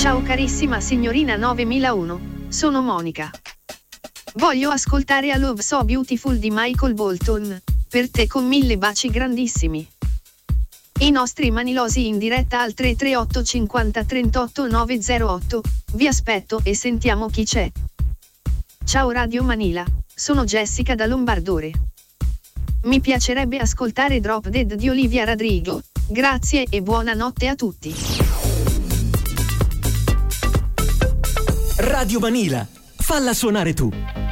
Ciao carissima signorina 9001, sono Monica. Voglio ascoltare I Love So Beautiful di Michael Bolton, per te con 1000 baci grandissimi. I nostri manilosi in diretta al 338 50 38 908, vi aspetto e sentiamo chi c'è. Ciao Radio Manila, sono Jessica da Lombardore. Mi piacerebbe ascoltare Drop Dead di Olivia Rodrigo, grazie e buonanotte a tutti. Radio Manila, falla suonare tu.